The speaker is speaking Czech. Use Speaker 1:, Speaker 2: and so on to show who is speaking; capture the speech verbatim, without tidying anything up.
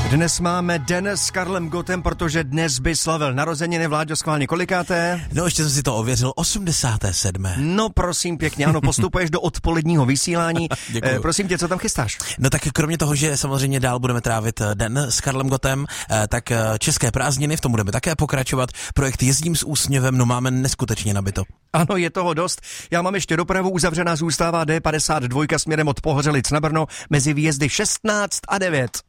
Speaker 1: Dnes máme den s Karlem Gottem, protože dnes by slavil narozeniny. Vláďo, schválně kolikáté?
Speaker 2: No, ještě jsem si to ověřil, osmdesáté sedmé
Speaker 1: No, prosím pěkně, ano, postupuješ do odpoledního vysílání.
Speaker 2: Děkuju.
Speaker 1: Eh, prosím tě, co tam chystáš?
Speaker 2: No tak kromě toho, že samozřejmě dál budeme trávit den s Karlem Gottem, tak české prázdniny, v tom budeme také pokračovat. Projekt Jezdím s úsměvem, no máme neskutečně nabito.
Speaker 1: Ano, je toho dost. Já mám ještě dopravu, uzavřená zůstává D padesát dva směrem od Pohořelic na Brno mezi výjezdy šestnáct a devět.